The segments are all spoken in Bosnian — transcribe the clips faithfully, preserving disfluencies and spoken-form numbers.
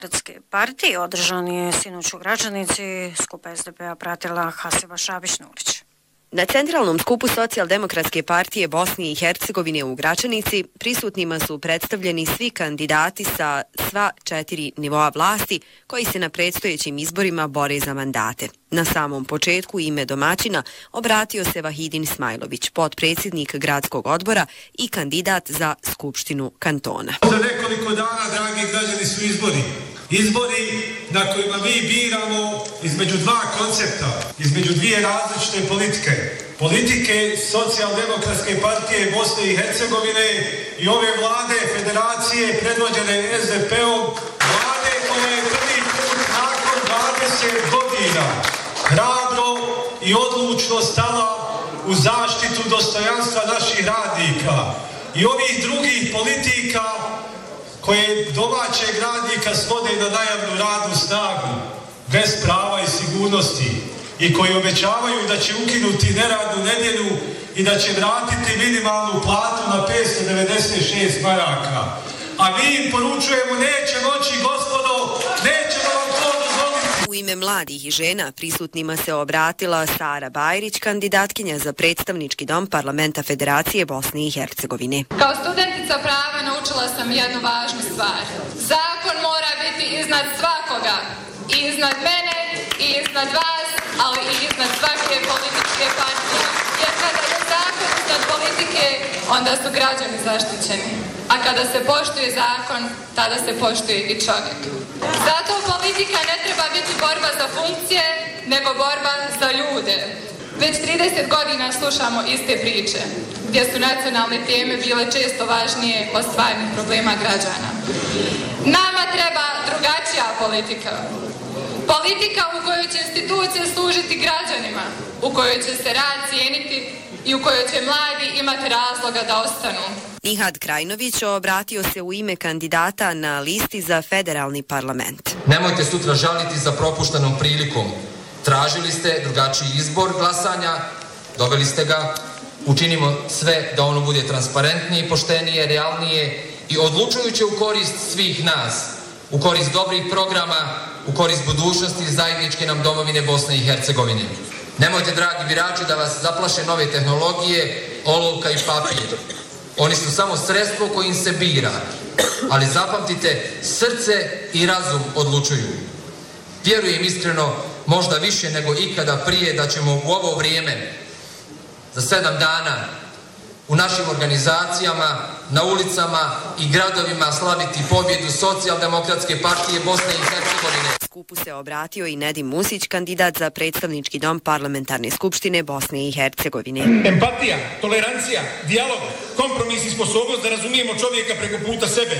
partije održan je sinoć u Gračanici, skup es de pe-a pratila Hasiba Šabić-Nulić. Na centralnom skupu Socijaldemokratske partije Bosne i Hercegovine u Gračanici prisutnima su predstavljeni svi kandidati sa sva četiri nivoa vlasti koji se na predstojećim izborima bore za mandate. Na samom početku ime domaćina obratio se Vahidin Smajlović, potpredsjednik gradskog odbora i kandidat za Skupštinu kantona. Za nekoliko dana, dragi građani, su izbori. Izbori na kojima mi biramo između dva koncepta, između dvije različite politike. Politike Socijaldemokratske partije Bosne i Hercegovine i ove vlade federacije predvođene es de pe-om, vlade koja je prvi put nakon dvadeset godina hrabro i odlučno stala u zaštitu dostojanstva naših radnika i ovih drugih politika koje domaćeg radnika svode na najavnu radnu snagu, bez prava i sigurnosti, i koji obećavaju da će ukinuti neradnu nedjelju i da će vratiti minimalnu platu na petsto devedeset šest maraka. A mi im poručujemo, neće moći, gospodo, nećemo vam to dozvoliti. U ime mladih i žena prisutnima se obratila Sara Bajrić, kandidatkinja za predstavnički dom Parlamenta Federacije Bosne i Hercegovine. Kao studentica prava naučila sam jednu važnu stvar. Zakon mora biti iznad svakoga, i iznad mene, i iznad vas, ali i iznad svake političke partije. Jer kada je zakon iznad politike, onda su građani zaštićeni. A kada se poštuje zakon, tada se poštuje i čovjek. Zato politika ne treba biti borba za funkcije, nego borba za ljude. Već trideset godina slušamo iste priče, gdje su nacionalne teme bile često važnije od stvarnih problema građana. Nama treba drugačija politika. Politika u kojoj će institucije služiti građanima, u kojoj će se rad cijeniti i u kojoj će mladi imati razloga da ostanu. Nihad Krajnović obratio se u ime kandidata na listi za federalni parlament. Nemojte sutra žaliti za propuštenom prilikom. Tražili ste drugačiji izbor glasanja, dobili ste ga, učinimo sve da ono bude transparentnije, poštenije, realnije i odlučujuće u korist svih nas, u korist dobrih programa, u korist budućnosti zajedničke nam domovine Bosne i Hercegovine. Nemojte, dragi birači, da vas zaplaše nove tehnologije, olovka i papir. Oni su samo sredstvo kojim se bira, ali zapamtite, srce i razum odlučuju. Vjerujem iskreno, možda više nego ikada prije, da ćemo u ovo vrijeme, za sedam dana, u našim organizacijama, na ulicama i gradovima slaviti pobjedu Socijaldemokratske partije Bosne i Hercegovine. Skupu se obratio i Nedim Musić, kandidat za predstavnički dom Parlamentarne skupštine Bosne i Hercegovine. Empatija, tolerancija, dijalog, kompromis i sposobnost da razumijemo čovjeka preko puta sebe.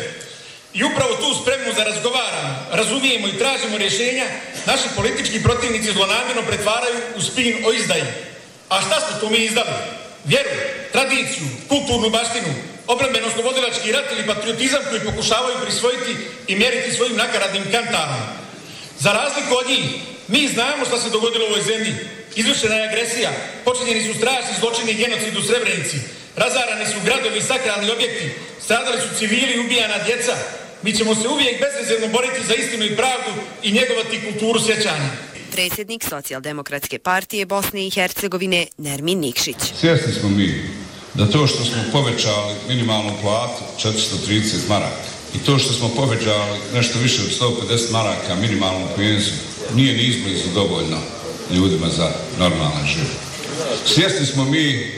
I upravo tu spremnu za razgovaramo, razumijemo i tražimo rješenja, naši politički protivnici zlonamjerno pretvaraju u spin o izdaji. A šta smo to mi izdali? Vjeru, tradiciju, kulturnu baštinu, obrambeno-slobodilački rat ili patriotizam koji pokušavaju prisvojiti i mjeriti svojim nakaradnim kantarom. Za razliku od njih, mi znamo šta se dogodilo u ovoj zemlji. Izvršena je agresija, počinjeni su strašni zločini i genocid u Srebrenici, razarani su gradovi i sakralni objekti, stradali su civili i ubijana djeca. Mi ćemo se uvijek bezrezervno boriti za istinu i pravdu i njegovati kulturu sjećanja. Predsjednik Socijaldemokratske partije Bosne i Hercegovine Nermin Nikšić. Svjesni smo mi da to što smo povećali minimalnu platu četiristo trideset maraka i to što smo povećali nešto više od sto pedeset maraka minimalnu penziju nije ni izblizu dovoljno ljudima za normalan život. Svjesni smo mi